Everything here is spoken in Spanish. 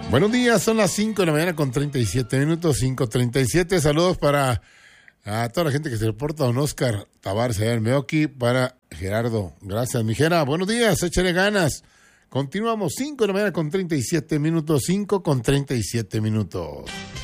Buenos días, son las 5 de la mañana con 37 minutos, 5:37. Saludos para a toda la gente que se reporta. Don Oscar Tavares allá en Meoqui, para Gerardo. Gracias, mijera. Buenos días, échale ganas. Continuamos, 5 de la mañana con 37 minutos, 5:37 minutos.